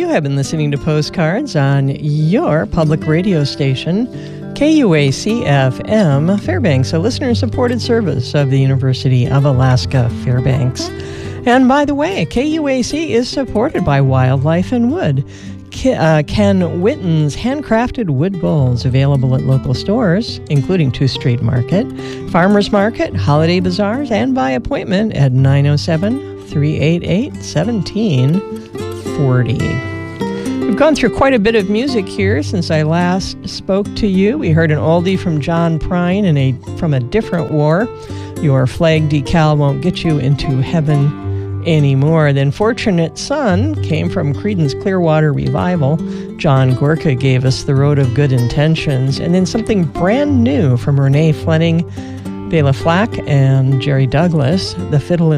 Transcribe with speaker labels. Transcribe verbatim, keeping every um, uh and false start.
Speaker 1: have been listening to Postcards on your public radio station, K U A C F M Fairbanks, a listener-supported service of the University of Alaska Fairbanks. And by the way, K U A C is supported by Wildlife and Wood. Uh, Ken Witten's handcrafted wood bowls available at local stores, including two Street Market, Farmers Market, Holiday Bazaars, and by appointment at nine oh seven, three eight eight, one seven four oh. We've gone through quite a bit of music here since I last spoke to you. We heard an oldie from John Prine in a from a different war. Your flag decal won't get you into heaven anymore. Then Fortunate Son came from Creedence Clearwater Revival. John Gorka gave us The Road of Good Intentions. And then something brand new from Renee Fleming, Bela Flack, and Jerry Douglas, The Fiddle